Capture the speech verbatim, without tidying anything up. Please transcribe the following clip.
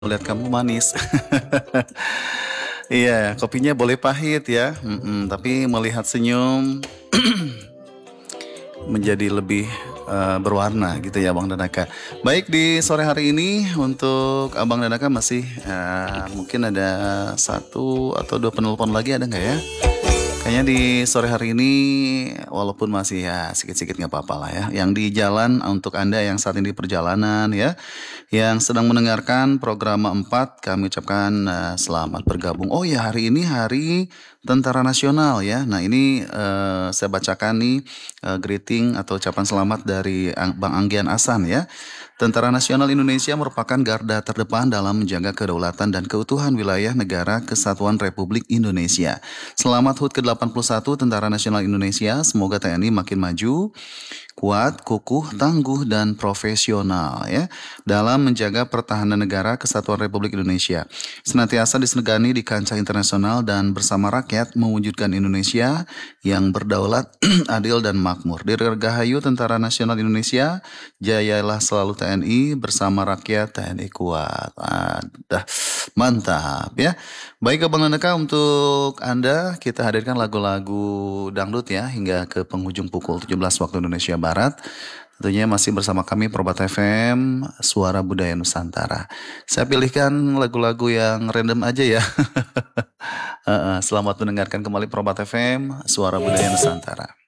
Lihat kamu manis. Iya, kopinya boleh pahit ya, mhm, tapi melihat senyum menjadi lebih, eee, berwarna gitu ya Abang dan Aka. Baik di sore hari ini untuk Abang dan Aka masih, eee, mungkin ada satu atau dua penelpon lagi ada nggak ya? Kayaknya di sore hari ini walaupun masih ya sikit-sikit nggak apa-apalah ya, yang di jalan untuk Anda yang saat ini di perjalanan ya, yang sedang mendengarkan program empat kami ucapkan, eee, selamat bergabung. Oh ya hari ini hari Tentara Nasional ya. Nah ini, eee, saya bacakan nih, eee, greeting atau ucapan selamat dari ang Bang Anggian Ahsan ya. Tentara Nasional Indonesia merupakan garda terdepan dalam menjaga kedaulatan dan keutuhan wilayah negara Kesatuan Republik Indonesia. Selamat H U T ke delapan puluh satu Tentara Nasional Indonesia. Semoga T N I makin maju, kuat, kukuh, tangguh, dan profesional ya dalam menjaga pertahanan negara Kesatuan Republik Indonesia. Senantiasa disegani di kancah internasional dan bersama rakyat mewujudkan Indonesia yang berdaulat, adil, dan makmur. Dirgahayu Tentara Nasional Indonesia, jayalah selalu T N I bersama rakyat, T N I kuat. Adah, mantap ya. Baik Abang Naneka, untuk Anda kita hadirkan lagu-lagu dangdut ya hingga ke penghujung pukul tujuh belas waktu Indonesia Barat. Tentunya masih bersama kami Probat F M, Suara Budaya Nusantara. Saya pilihkan lagu-lagu yang random aja ya. Heeh, selamat mendengarkan kembali Probat F M, Suara Budaya Nusantara.